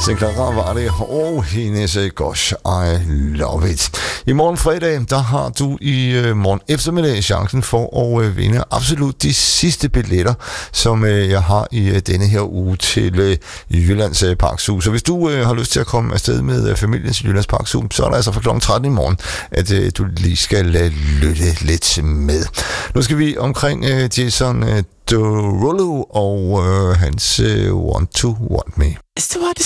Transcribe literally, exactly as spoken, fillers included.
Clara var det, og hendes Gosh, I love it. I morgen fredag, der har du i øh, morgen eftermiddag chancen for at øh, vinde absolut de sidste billetter, som øh, jeg har i øh, denne her uge til øh, Jyllands øh, Parkshus. Så hvis du øh, har lyst til at komme afsted med øh, familien til Jyllands Parkshus, så er der altså fra klokken tretten i morgen, at øh, du lige skal øh, lytte lidt med. Nu skal vi omkring øh, Jason øh, Derulo og øh, hans øh, Want to Want Me. It's too hard to